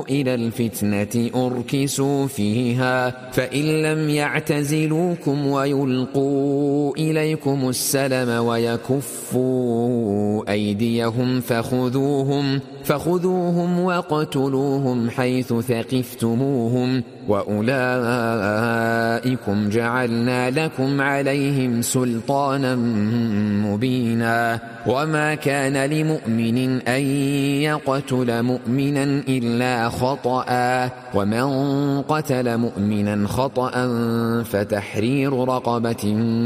دعوا إلى الفتنة أركسوا فيها فإن لم يعتزلوكم ويلقوا إليكم السلم ويكفوا أيديهم فخذوهم واقتلوهم حيث ثقفتموهم وأولئكم جعلنا لكم عليهم سلطانا مبينا وما كان لمؤمن أن يقتل مؤمنا إلا خطأ ومن قتل مؤمنا خطأ فتحرير رقبة